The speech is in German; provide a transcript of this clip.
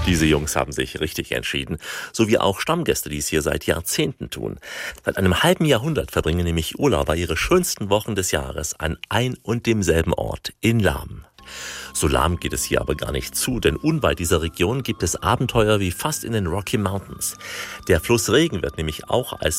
Diese Jungs haben sich richtig entschieden, so wie auch Stammgäste, die es hier seit Jahrzehnten tun. Seit einem halben Jahrhundert verbringen nämlich Urlauber ihre schönsten Wochen des Jahres an ein und demselben Ort, in Lahm. So lahm geht es hier aber gar nicht zu, denn unweit dieser Region gibt es Abenteuer wie fast in den Rocky Mountains. Der Fluss Regen wird nämlich auch als